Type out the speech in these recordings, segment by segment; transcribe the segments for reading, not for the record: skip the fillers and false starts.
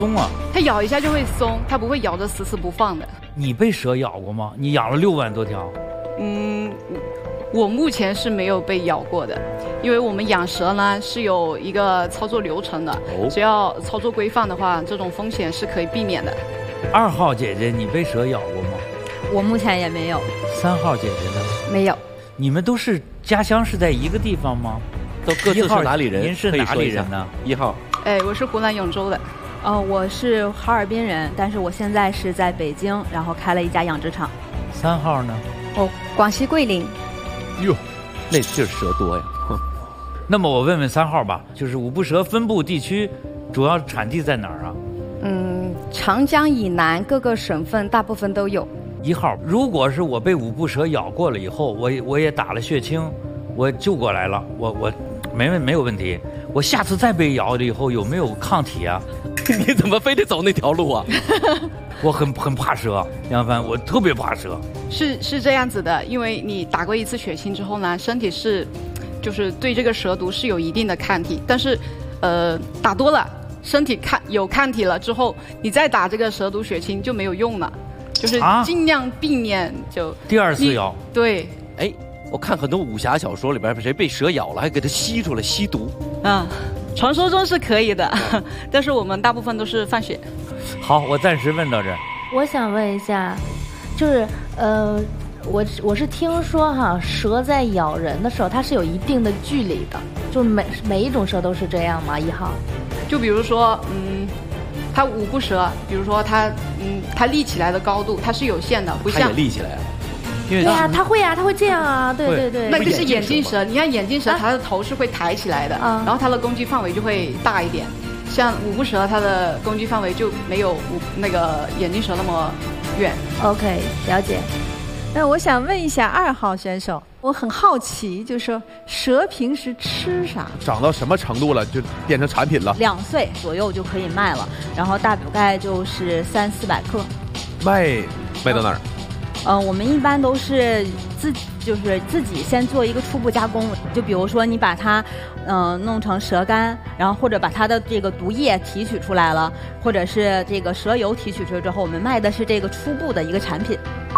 松啊？ 它咬一下就会松，它不会咬着死死不放的。 你被蛇咬过吗？你养了6万多条。 我目前是没有被咬过的，因为我们养蛇呢是有一个操作流程的，只要操作规范的话，这种风险是可以避免的。 2号姐姐，你被蛇咬过吗？ 我目前也没有。 3号姐姐呢？ 没有。 你们都是家乡是在一个地方吗？ 都各自是哪里人？ 您是哪里人呢 ？1号。 我是湖南永州的。 我是哈尔滨人，但是我现在是在北京，然后开了一家养殖场。 3号呢？ 广西桂林。 哟，那就是蛇多呀。 那么我问问3号吧，就是五步蛇分布地区，主要产地在哪儿啊？ 长江以南各个省份大部分都有。 1号，如果是我被五步蛇咬过了以后，我也打了血清，我救过来了，我没有问题。我下次再被咬了以后有没有抗体啊？ 你怎么非得走那条路啊？ 我很怕蛇，杨帆，我特别怕蛇。 是这样子的，因为你打过一次血清之后呢，身体就是对这个蛇毒是有一定的抗体，但是打多了，身体有抗体了之后，你再打这个蛇毒血清就没有用了，就是尽量避免就第2次咬。 对， 我看很多武侠小说里边，谁被蛇咬了还给它吸出来吸毒。 传说中是可以的，但是我们大部分都是放血。 好，我暂时问到这儿。 我想问一下，就是我是听说哈，蛇在咬人的时候，它是有一定的距离的，就每一种蛇都是这样吗？1号， 就比如说，它五步蛇，比如说它立起来的高度它是有限的，不像它也立起来了。 对呀，它会这样啊，对。 那个是眼镜蛇，你看眼镜蛇它的头是会抬起来的，然后它的攻击范围就会大一点。像五步蛇，它的攻击范围就没有那个眼镜蛇那么远。 OK， 了解。 那我想问一下2号选手，我很好奇，就是说蛇平时吃啥？ 长到什么程度了就变成产品了 ？2岁左右就可以卖了，然后大概就是300-400克。 卖到哪儿？ 我们一般都是自己先做一个初步加工，就比如说你把它弄成蛇干，然后或者把它的这个毒液提取出来了，或者是这个蛇油提取出来之后，我们卖的是这个初步的一个产品。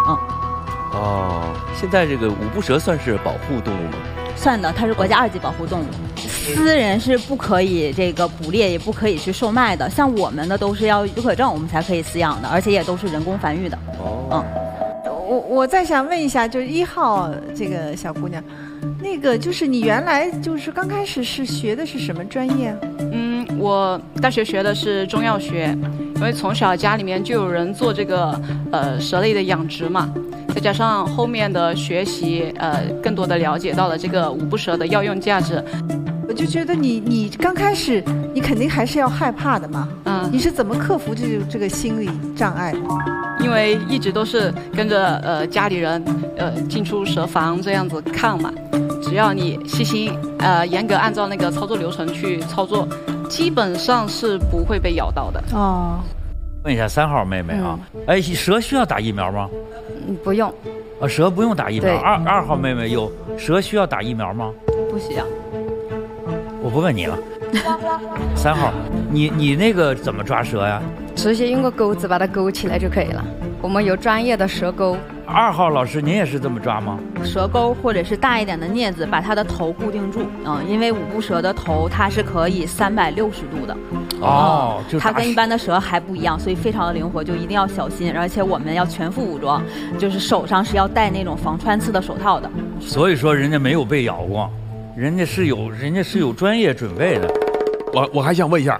现在这个五步蛇算是保护动物吗？ 算的，它是国家2级保护动物，私人是不可以这个捕猎，也不可以去售卖的。像我们的都是要许可证，我们才可以饲养的，而且也都是人工繁育的。 我再想问一下，就是1号这个小姑娘，那个就是你原来就是刚开始是学的是什么专业啊？ 我大学学的是中药学，因为从小家里面就有人做这个蛇类的养殖嘛，再加上后面的学习，更多的了解到了这个五步蛇的药用价值。 我就觉得你刚开始你肯定还是要害怕的嘛，你是怎么克服这个心理障碍的？ 因为一直都是跟着家里人进出蛇房这样子看嘛，只要你细心严格按照那个操作流程去操作，基本上是不会被咬到的。 问一下3号妹妹啊，蛇需要打疫苗吗？ 不用。 蛇不用打疫苗。2号妹妹蛇需要打疫苗吗？ 不需要。 我不问你了。3号，你那个怎么抓蛇呀？ 直接用个钩子把它勾起来就可以了。我们有专业的蛇钩。 2号老师，您也是这么抓吗？ 蛇钩或者是大一点的镊子把它的头固定住，因为五步蛇的头它是可以360度的。它跟一般的蛇还不一样，所以非常的灵活，就一定要小心。而且我们要全副武装，就是手上是要戴那种防穿刺的手套的。 所以说人家没有被咬过，人家是有专业准备的。 我还想问一下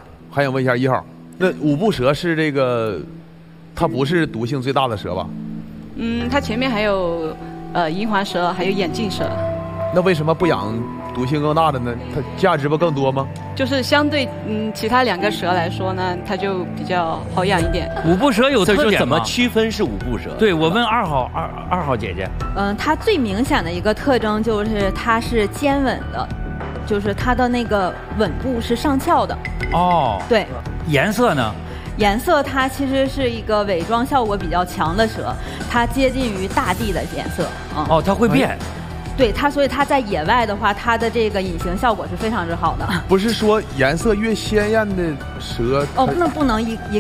1号，那五步蛇是这个，它不是毒性最大的蛇吧？ 它前面还有银环蛇，还有眼镜蛇。 那为什么不养毒性更大的呢？它价值不更多吗？ 就是相对其他2个蛇来说呢，它就比较好养一点。 五步蛇有特点吗？ 怎么区分是五步蛇？ 对，我问2号姐姐。 它最明显的一个特征就是它是尖吻的，就是它的那个吻部是上翘的。对。 颜色呢？ 颜色它其实是一个伪装效果比较强的蛇，它接近于大地的颜色。 它会变。 对它，所以它在野外的话，它的这个隐形效果是非常之好的。 不是说颜色越鲜艳的蛇不能一